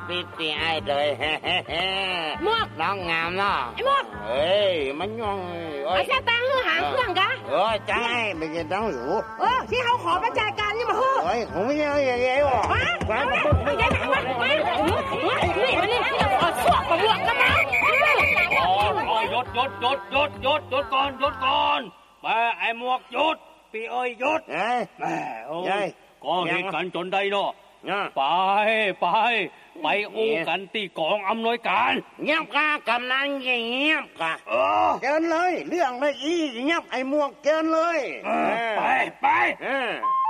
ปิดตีไอ้เลยหมวกน้องงามเนาะไอ้หมวกเฮ้ยมันย่องไอ้แค่ตังค์หางเครื่องกะใจไม่ใช่ต้องอยู่ที่เขาขอประจายการนี่มาฮู้เฮ้ยผมไม่เอาอย่างเงี้ยวะไม่ได้มานี่มันนี่เอาสวกกับหมวกกันนะหยุดก่อนแม่ไอ้หมวกหยุดปีเอ้ยหยุดแม่ก็เหตุการณ์จนได้เนาะไปอู้กันตีกองอำนวยการเงียบกะกำนันเงียบกะเกินเลยเรื่องไม่อีเงียบไอ้หมวกเกินเลยไป